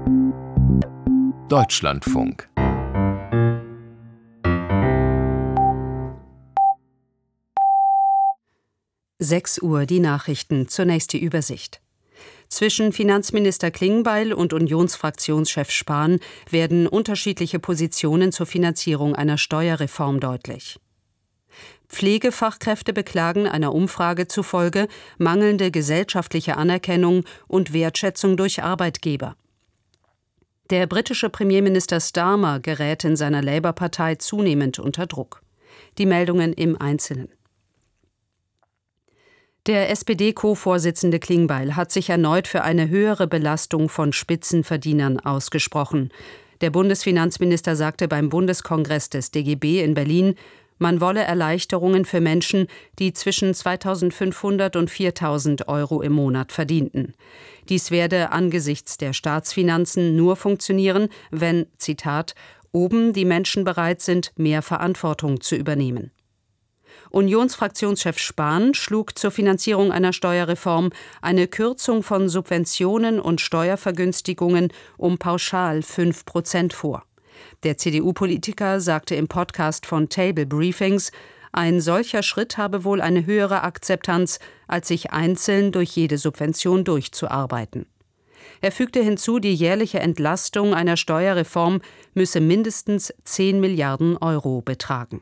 Deutschlandfunk. Sechs Uhr die Nachrichten, zunächst die Übersicht. Zwischen Finanzminister Klingbeil und Unionsfraktionschef Spahn werden unterschiedliche Positionen zur Finanzierung einer Steuerreform deutlich. Pflegefachkräfte beklagen einer Umfrage zufolge mangelnde gesellschaftliche Anerkennung und Wertschätzung durch Arbeitgeber. Der britische Premierminister Starmer gerät in seiner Labour-Partei zunehmend unter Druck. Die Meldungen im Einzelnen. Der SPD-Co-Vorsitzende Klingbeil hat sich erneut für eine höhere Belastung von Spitzenverdienern ausgesprochen. Der Bundesfinanzminister sagte beim Bundeskongress des DGB in Berlin, man wolle Erleichterungen für Menschen, die zwischen 2.500 und 4.000 € im Monat verdienten. Dies werde angesichts der Staatsfinanzen nur funktionieren, wenn, Zitat, oben die Menschen bereit sind, mehr Verantwortung zu übernehmen. Unionsfraktionschef Spahn schlug zur Finanzierung einer Steuerreform eine Kürzung von Subventionen und Steuervergünstigungen um pauschal 5% vor. Der CDU-Politiker sagte im Podcast von Table Briefings, ein solcher Schritt habe wohl eine höhere Akzeptanz, als sich einzeln durch jede Subvention durchzuarbeiten. Er fügte hinzu, die jährliche Entlastung einer Steuerreform müsse mindestens 10 Milliarden € betragen.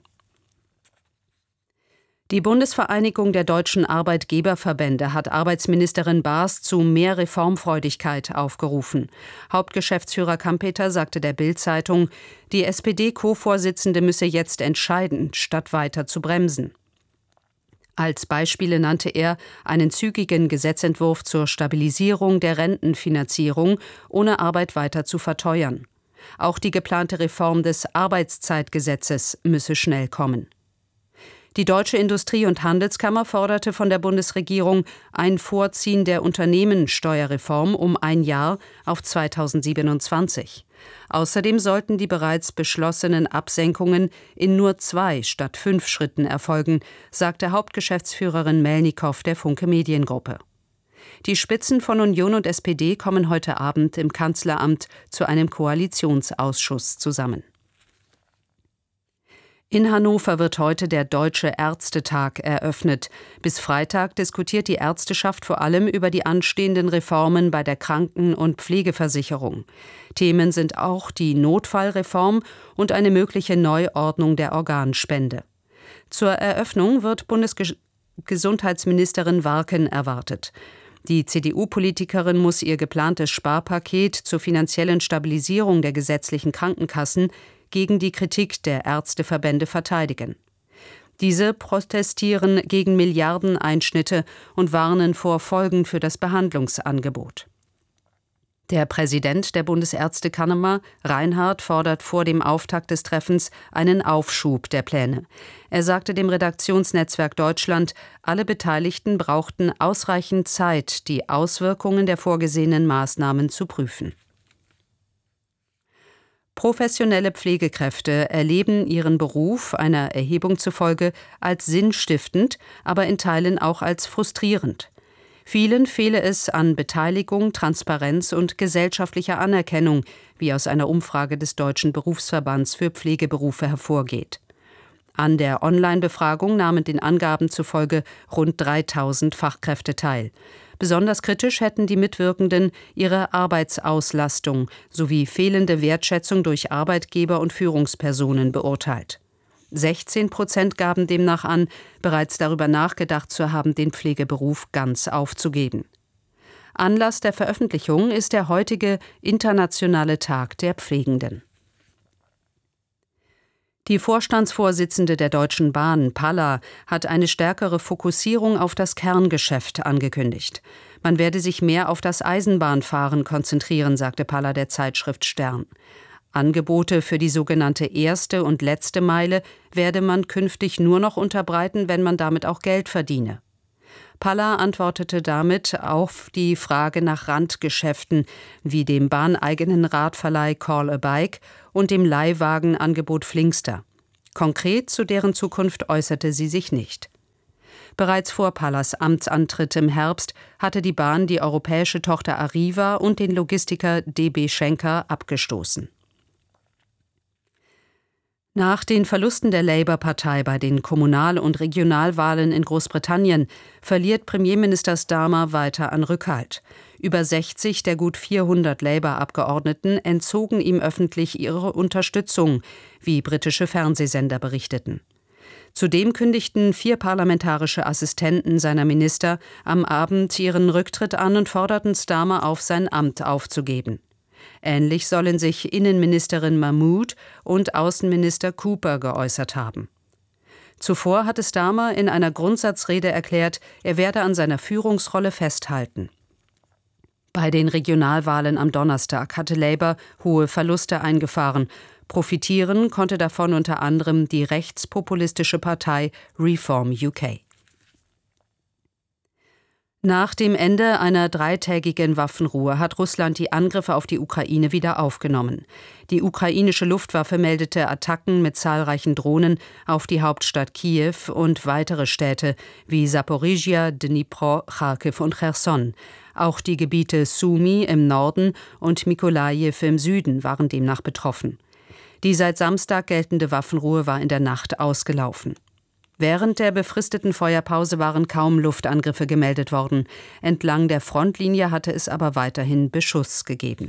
Die Bundesvereinigung der deutschen Arbeitgeberverbände hat Arbeitsministerin Baas zu mehr Reformfreudigkeit aufgerufen. Hauptgeschäftsführer Kampeter sagte der Bild-Zeitung, die SPD-Co-Vorsitzende müsse jetzt entscheiden, statt weiter zu bremsen. Als Beispiele nannte er einen zügigen Gesetzentwurf zur Stabilisierung der Rentenfinanzierung, ohne Arbeit weiter zu verteuern. Auch die geplante Reform des Arbeitszeitgesetzes müsse schnell kommen. Die Deutsche Industrie- und Handelskammer forderte von der Bundesregierung ein Vorziehen der Unternehmenssteuerreform um ein Jahr auf 2027. Außerdem sollten die bereits beschlossenen Absenkungen in nur 2 statt 5 Schritten erfolgen, sagte Hauptgeschäftsführerin Melnikow der Funke Mediengruppe. Die Spitzen von Union und SPD kommen heute Abend im Kanzleramt zu einem Koalitionsausschuss zusammen. In Hannover wird heute der Deutsche Ärztetag eröffnet. Bis Freitag diskutiert die Ärzteschaft vor allem über die anstehenden Reformen bei der Kranken- und Pflegeversicherung. Themen sind auch die Notfallreform und eine mögliche Neuordnung der Organspende. Zur Eröffnung wird Bundesgesundheitsministerin Warken erwartet. Die CDU-Politikerin muss ihr geplantes Sparpaket zur finanziellen Stabilisierung der gesetzlichen Krankenkassen gegen die Kritik der Ärzteverbände verteidigen. Diese protestieren gegen Milliardeneinschnitte und warnen vor Folgen für das Behandlungsangebot. Der Präsident der Bundesärztekammer, Reinhardt, fordert vor dem Auftakt des Treffens einen Aufschub der Pläne. Er sagte dem Redaktionsnetzwerk Deutschland, alle Beteiligten brauchten ausreichend Zeit, die Auswirkungen der vorgesehenen Maßnahmen zu prüfen. Professionelle Pflegekräfte erleben ihren Beruf, einer Erhebung zufolge, als sinnstiftend, aber in Teilen auch als frustrierend. Vielen fehle es an Beteiligung, Transparenz und gesellschaftlicher Anerkennung, wie aus einer Umfrage des Deutschen Berufsverbands für Pflegeberufe hervorgeht. An der Online-Befragung nahmen den Angaben zufolge rund 3.000 Fachkräfte teil. Besonders kritisch hätten die Mitwirkenden ihre Arbeitsauslastung sowie fehlende Wertschätzung durch Arbeitgeber und Führungspersonen beurteilt. 16% gaben demnach an, bereits darüber nachgedacht zu haben, den Pflegeberuf ganz aufzugeben. Anlass der Veröffentlichung ist der heutige Internationale Tag der Pflegenden. Die Vorstandsvorsitzende der Deutschen Bahn, Palla, hat eine stärkere Fokussierung auf das Kerngeschäft angekündigt. Man werde sich mehr auf das Eisenbahnfahren konzentrieren, sagte Palla der Zeitschrift Stern. Angebote für die sogenannte erste und letzte Meile werde man künftig nur noch unterbreiten, wenn man damit auch Geld verdiene. Palla antwortete damit auf die Frage nach Randgeschäften wie dem bahneigenen Radverleih Call a Bike und dem Leihwagenangebot Flinkster. Konkret zu deren Zukunft äußerte sie sich nicht. Bereits vor Pallas Amtsantritt im Herbst hatte die Bahn die europäische Tochter Arriva und den Logistiker DB Schenker abgestoßen. Nach den Verlusten der Labour-Partei bei den Kommunal- und Regionalwahlen in Großbritannien verliert Premierminister Starmer weiter an Rückhalt. Über 60 der gut 400 Labour-Abgeordneten entzogen ihm öffentlich ihre Unterstützung, wie britische Fernsehsender berichteten. Zudem kündigten 4 parlamentarische Assistenten seiner Minister am Abend ihren Rücktritt an und forderten Starmer auf, sein Amt aufzugeben. Ähnlich sollen sich Innenministerin Mahmood und Außenminister Cooper geäußert haben. Zuvor hatte Starmer in einer Grundsatzrede erklärt, er werde an seiner Führungsrolle festhalten. Bei den Regionalwahlen am Donnerstag hatte Labour hohe Verluste eingefahren. Profitieren konnte davon unter anderem die rechtspopulistische Partei Reform UK. Nach dem Ende einer 3-tägigen Waffenruhe hat Russland die Angriffe auf die Ukraine wieder aufgenommen. Die ukrainische Luftwaffe meldete Attacken mit zahlreichen Drohnen auf die Hauptstadt Kiew und weitere Städte wie Saporizhia, Dnipro, Charkiw und Cherson. Auch die Gebiete Sumy im Norden und Mykolajiw im Süden waren demnach betroffen. Die seit Samstag geltende Waffenruhe war in der Nacht ausgelaufen. Während der befristeten Feuerpause waren kaum Luftangriffe gemeldet worden. Entlang der Frontlinie hatte es aber weiterhin Beschuss gegeben.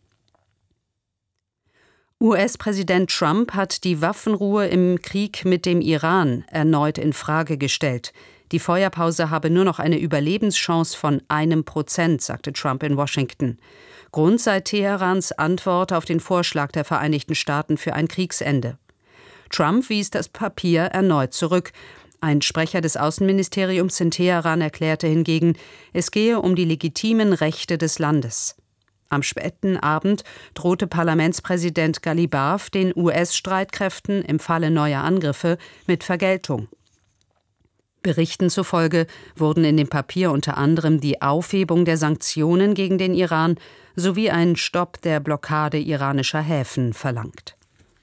US-Präsident Trump hat die Waffenruhe im Krieg mit dem Iran erneut in Frage gestellt. Die Feuerpause habe nur noch eine Überlebenschance von 1%, sagte Trump in Washington. Grund sei Teherans Antwort auf den Vorschlag der Vereinigten Staaten für ein Kriegsende. Trump wies das Papier erneut zurück. Ein Sprecher des Außenministeriums in Teheran erklärte hingegen, es gehe um die legitimen Rechte des Landes. Am späten Abend drohte Parlamentspräsident Ghalibaf den US-Streitkräften im Falle neuer Angriffe mit Vergeltung. Berichten zufolge wurden in dem Papier unter anderem die Aufhebung der Sanktionen gegen den Iran sowie ein Stopp der Blockade iranischer Häfen verlangt.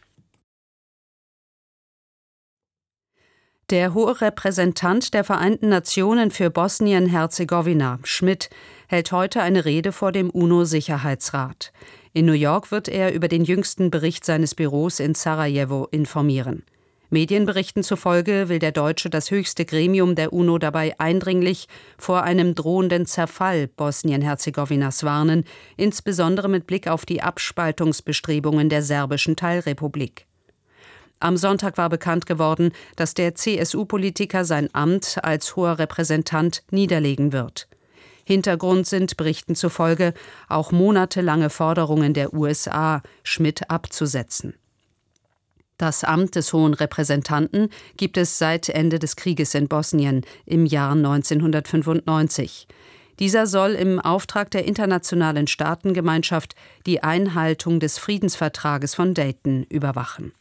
Der hohe Repräsentant der Vereinten Nationen für Bosnien-Herzegowina, Schmidt, hält heute eine Rede vor dem UNO-Sicherheitsrat. In New York wird er über den jüngsten Bericht seines Büros in Sarajevo informieren. Medienberichten zufolge will der Deutsche das höchste Gremium der UNO dabei eindringlich vor einem drohenden Zerfall Bosnien-Herzegowinas warnen, insbesondere mit Blick auf die Abspaltungsbestrebungen der serbischen Teilrepublik. Am Sonntag war bekannt geworden, dass der CSU-Politiker sein Amt als hoher Repräsentant niederlegen wird. Hintergrund sind Berichten zufolge auch monatelange Forderungen der USA, Schmidt abzusetzen. Das Amt des Hohen Repräsentanten gibt es seit Ende des Krieges in Bosnien im Jahr 1995. Dieser soll im Auftrag der internationalen Staatengemeinschaft die Einhaltung des Friedensvertrages von Dayton überwachen.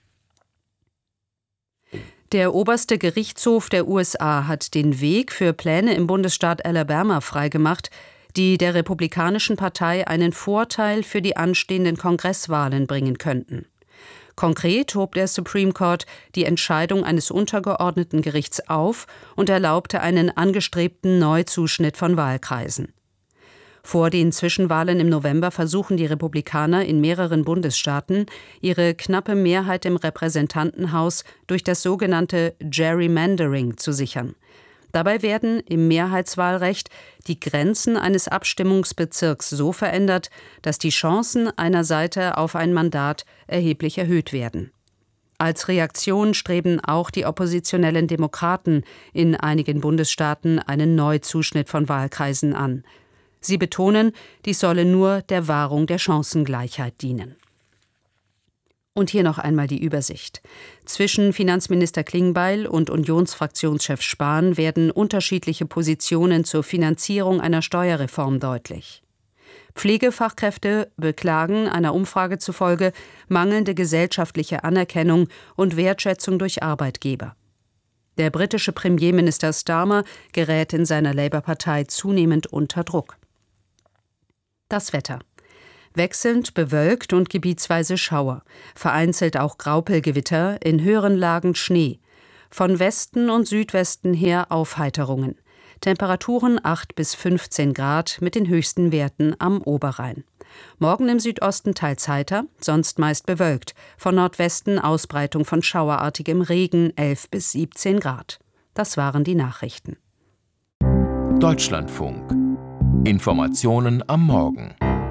Der oberste Gerichtshof der USA hat den Weg für Pläne im Bundesstaat Alabama freigemacht, die der Republikanischen Partei einen Vorteil für die anstehenden Kongresswahlen bringen könnten. Konkret hob der Supreme Court die Entscheidung eines untergeordneten Gerichts auf und erlaubte einen angestrebten Neuzuschnitt von Wahlkreisen. Vor den Zwischenwahlen im November versuchen die Republikaner in mehreren Bundesstaaten, ihre knappe Mehrheit im Repräsentantenhaus durch das sogenannte Gerrymandering zu sichern. Dabei werden im Mehrheitswahlrecht die Grenzen eines Abstimmungsbezirks so verändert, dass die Chancen einer Seite auf ein Mandat erheblich erhöht werden. Als Reaktion streben auch die oppositionellen Demokraten in einigen Bundesstaaten einen Neuzuschnitt von Wahlkreisen an. Sie betonen, dies solle nur der Wahrung der Chancengleichheit dienen. Und hier noch einmal die Übersicht. Zwischen Finanzminister Klingbeil und Unionsfraktionschef Spahn werden unterschiedliche Positionen zur Finanzierung einer Steuerreform deutlich. Pflegefachkräfte beklagen einer Umfrage zufolge mangelnde gesellschaftliche Anerkennung und Wertschätzung durch Arbeitgeber. Der britische Premierminister Starmer gerät in seiner Labour-Partei zunehmend unter Druck. Das Wetter. Wechselnd bewölkt und gebietsweise Schauer, vereinzelt auch Graupelgewitter, in höheren Lagen Schnee. Von Westen und Südwesten her Aufheiterungen. Temperaturen 8 bis 15 Grad mit den höchsten Werten am Oberrhein. Morgen im Südosten teils heiter, sonst meist bewölkt. Von Nordwesten Ausbreitung von schauerartigem Regen 11 bis 17 Grad. Das waren die Nachrichten. Deutschlandfunk. Informationen am Morgen.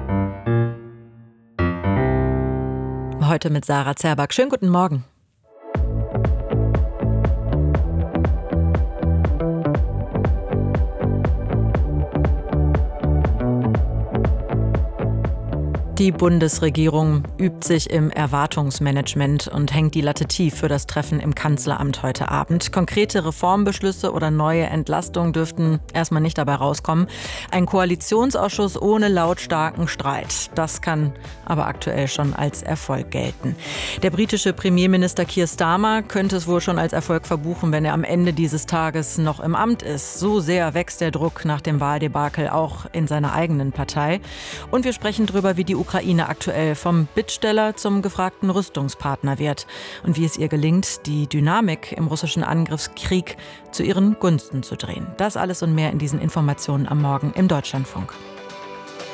Heute mit Sarah Zerback. Schönen guten Morgen. Die Bundesregierung übt sich im Erwartungsmanagement und hängt die Latte tief für das Treffen im Kanzleramt heute Abend. Konkrete Reformbeschlüsse oder neue Entlastungen dürften erstmal nicht dabei rauskommen. Ein Koalitionsausschuss ohne lautstarken Streit. Das kann aber aktuell schon als Erfolg gelten. Der britische Premierminister Keir Starmer könnte es wohl schon als Erfolg verbuchen, wenn er am Ende dieses Tages noch im Amt ist. So sehr wächst der Druck nach dem Wahldebakel auch in seiner eigenen Partei. Und wir sprechen darüber, wie die Ukraine aktuell vom Bittsteller zum gefragten Rüstungspartner wird und wie es ihr gelingt, die Dynamik im russischen Angriffskrieg zu ihren Gunsten zu drehen. Das alles und mehr in diesen Informationen am Morgen im Deutschlandfunk.